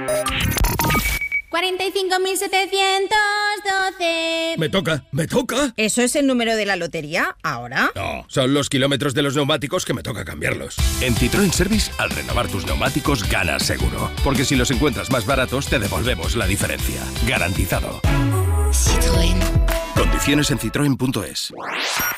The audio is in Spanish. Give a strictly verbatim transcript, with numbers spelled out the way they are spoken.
cuarenta y cinco mil setecientos doce. Me toca, me toca. ¿Eso es el número de la lotería ahora? No, son los kilómetros de los neumáticos que me toca cambiarlos. En Citroën Service, al renovar tus neumáticos, ganas seguro. Porque si los encuentras más baratos, te devolvemos la diferencia. Garantizado. Citroën. Condiciones en citroen punto es.